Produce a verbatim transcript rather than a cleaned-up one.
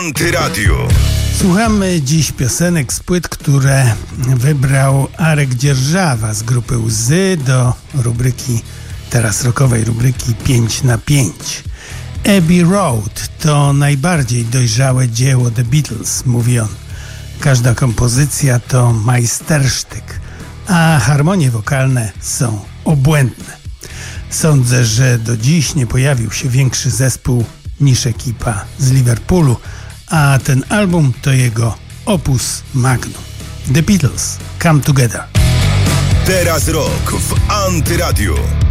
Antyradio. Słuchamy dziś piosenek z płyt, które wybrał Arek Dzierżawa z grupy Łzy do rubryki, teraz rockowej rubryki pięć na pięć. Abbey Road to najbardziej dojrzałe dzieło The Beatles, mówi on. Każda kompozycja to majstersztyk, a harmonie wokalne są obłędne. Sądzę, że do dziś nie pojawił się większy zespół niż ekipa z Liverpoolu, a ten album to jego opus magnum. The Beatles, Come Together. Teraz rok w Antyradio.